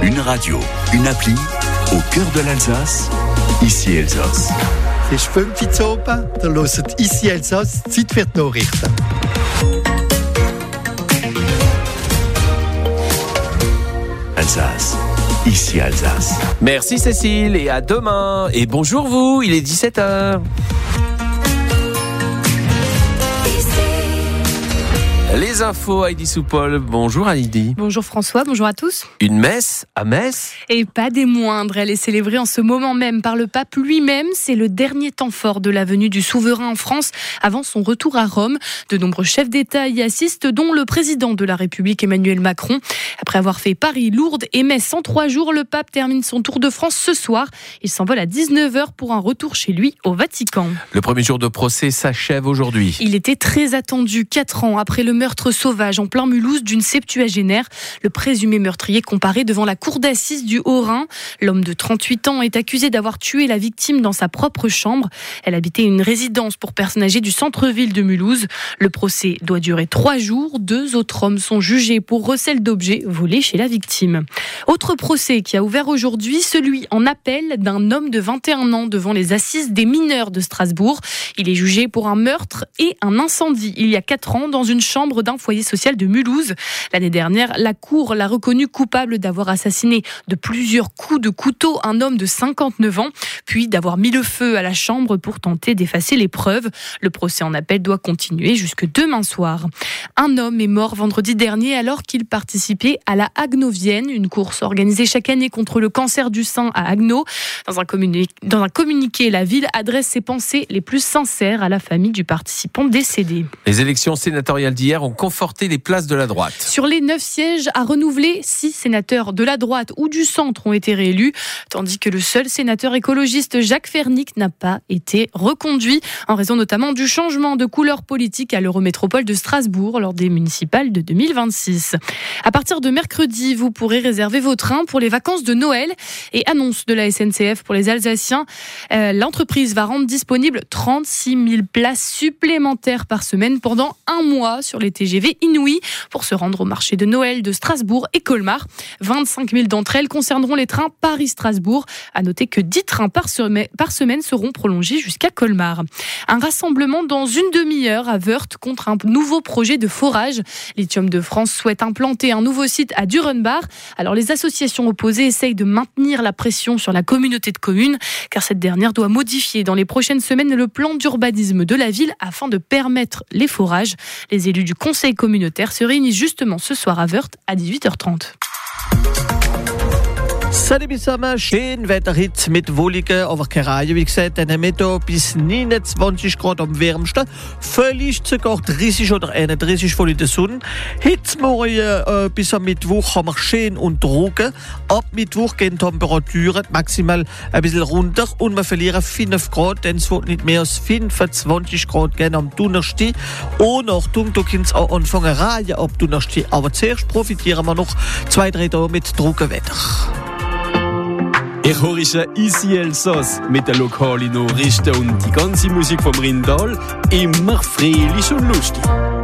Une radio, une appli, au cœur de l'Alsace, ici Elsass. Es ist 5 Uhr oben, da hört ici Elsass, Zeit für die Nachrichten. Alsace, ici Alsace. Merci Cécile et à demain. Et bonjour vous, il est 17h. Les infos, Heidi Soupol. Bonjour Heidi. Bonjour François, bonjour à tous. Une messe à Metz. Et pas des moindres, elle est célébrée en ce moment même par le pape lui-même. C'est le dernier temps fort de la venue du souverain en France avant son retour à Rome. De nombreux chefs d'État y assistent, dont le président de la République Emmanuel Macron. Après avoir fait Paris, Lourdes et Metz en 3 jours, le pape termine son tour de France ce soir. Il s'envole à 19h pour un retour chez lui au Vatican. Le premier jour de procès s'achève aujourd'hui. Il était très attendu 4 ans après le meurtre sauvage en plein Mulhouse d'une septuagénaire. Le présumé meurtrier comparé devant la cour d'assises du Haut-Rhin. L'homme de 38 ans est accusé d'avoir tué la victime dans sa propre chambre. Elle habitait une résidence pour personnes âgées du centre-ville de Mulhouse. Le procès doit durer 3 jours. 2 autres hommes sont jugés pour recel d'objets volés chez la victime. Autre procès qui a ouvert aujourd'hui, celui en appel d'un homme de 21 ans devant les assises des mineurs de Strasbourg. Il est jugé pour un meurtre et un incendie il y a 4 ans dans une chambre d'un foyer social de Mulhouse. L'année dernière, la Cour l'a reconnu coupable d'avoir assassiné de plusieurs coups de couteau un homme de 59 ans, puis d'avoir mis le feu à la chambre pour tenter d'effacer les preuves. Le procès en appel doit continuer jusque demain soir. Un homme est mort vendredi dernier alors qu'il participait à la Agnovienne, une course organisée chaque année contre le cancer du sein à Agno. Dans un communiqué, la ville adresse ses pensées les plus sincères à la famille du participant décédé. Les élections sénatoriales d'hier ont conforté les places de la droite. Sur les 9 sièges à renouveler, 6 sénateurs de la droite ou du centre ont été réélus, tandis que le seul sénateur écologiste Jacques Fernic n'a pas été reconduit, en raison notamment du changement de couleur politique à l'Eurométropole de Strasbourg lors des municipales de 2026. À partir de mercredi, vous pourrez réserver vos trains pour les vacances de Noël et annonce de la SNCF pour les Alsaciens. L'entreprise va rendre disponible 36 000 places supplémentaires par semaine pendant 1 mois sur les TGV Inouï pour se rendre au marché de Noël de Strasbourg et Colmar. 25 000 d'entre elles concerneront les trains Paris-Strasbourg. À noter que 10 trains par semaine seront prolongés jusqu'à Colmar. Un rassemblement dans une demi-heure à Wörth contre un nouveau projet de forage. Lithium de France souhaite implanter un nouveau site à Durenbach. Alors les associations opposées essayent de maintenir la pression sur la communauté de communes car cette dernière doit modifier dans les prochaines semaines le plan d'urbanisme de la ville afin de permettre les forages. Les élus du conseil communautaire se réunissent justement ce soir à Wörth à 18h30. Salut zusammen, schön Wetter heute mit wolligen, aber keine Reihe. Wie gesagt, dann haben wir hier bis 29 Grad am wärmsten. Vielleicht sogar 30 oder 31 voll in der Sonne. Heute morgen bis am Mittwoch haben wir schön und trocken. Ab Mittwoch gehen die Temperaturen maximal ein bisschen runter und wir verlieren 5 Grad, denn es wird nicht mehr als 25 Grad gehen am Donnerstag. Und Achtung, da können es auch anfangen Reihen ab Donnerstag. Aber zuerst profitieren wir noch 2-3 Tage mit Trockenwetter. Ich höre ici Elsass mit den lokalen Nachrichten und die ganze Musik vom Rindal. Immer fröhlich und lustig.